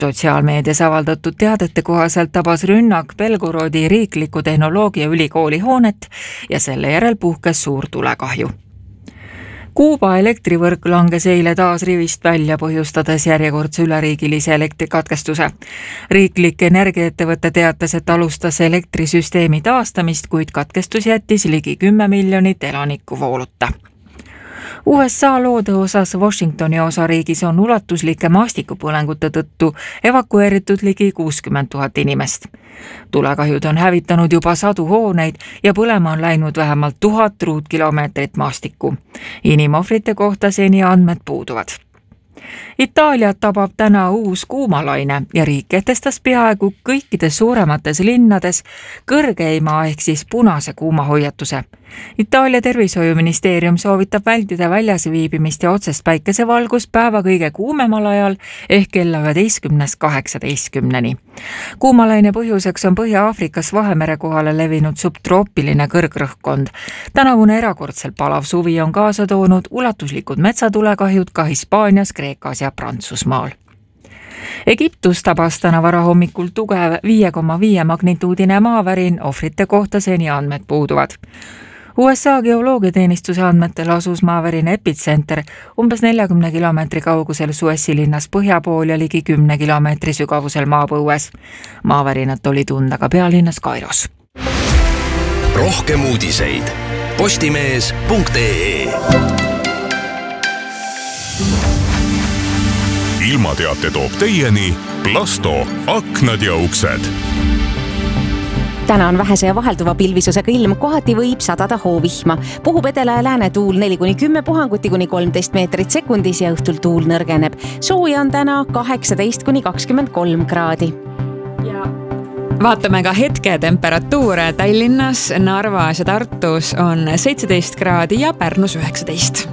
Sotsiaalmeedias avaldatud teadete kohaselt tabas rünnak Belgorodi riikliku tehnoloogiaülikooli hoonet ja selle järel puhkes suur tulekahju. Kuuba elektrivõrk langes eile taas rivist välja, põhjustades järjekordse üleriigilise elektrikatkestuse. Riiklik energiaettevõte teatas, et alustas elektrisüsteemi taastamist, kuid katkestus jättis ligi 10 miljonit elanikku vooluta. USA loode osas Washingtoni osariigis on ulatuslike maastikupõlengute tõttu evakueeritud ligi 60 000 inimest. Tulekahjud on hävitanud juba sadu hooneid ja põlema on läinud vähemalt 1000 ruutkilomeetrit maastikku. Inimohvrite kohta seni andmed puuduvad. Itaaliat tabab täna uus kuumalaine ja riik kehtestas peaaegu kõikides suuremates linnades kõrgeima ehk siis punase kuumahoiatuse. Itaalia tervishoiuministeerium soovitab vältida väljas viibimist ja otsest päikesevalgust päeva kõige kuumemal ajal ehk kella 11-18. Kuumalaine põhjuseks on Põhja-Aafrikas Vahemere kohale levinud subtroopiline kõrgrõhkkond. Tänavune erakordselt palav suvi on kaasa toonud ulatuslikud metsatulekahjud ka Hispaanias, Kreekas ja Prantsusmaal. Egiptus tabas täna varahommikul tugev 5,5 magnituudine maavärin, ohvrite kohta seni andmed puuduvad. USA geoloogiateenistuse andmetel asus maavärina epitsenter umbes 40 kilomeetri kaugusel Suessi linnas põhja pool ja ligi 10 kilomeetri sügavusel maapõues. Maavärinat oli tunda ka pealinnas Kairos. Rohkem uudiseid postimees.ee. Ilmateate toob teieni Plasto aknad ja uksed. Täna on vähese ja vahelduva pilvisusega ilm, kohati võib sadada hoovihma. Puhub edela ja lääne tuul 4-10 puhanguti kuni 13 meetrit sekundis ja õhtul tuul nõrgeneb. Sooja on täna 18-23 kraadi. Vaatame ka hetke temperatuure. Tallinnas, Narvas ja Tartus on 17 kraadi ja Pärnus 19.